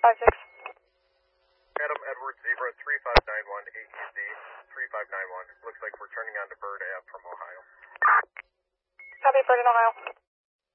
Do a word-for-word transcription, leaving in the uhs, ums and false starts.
five six. Adam Edward Zebra three five nine one A T Z three five nine one. Looks like we're turning on to Bird Ave from Ohio. Copy, Bird in Ohio.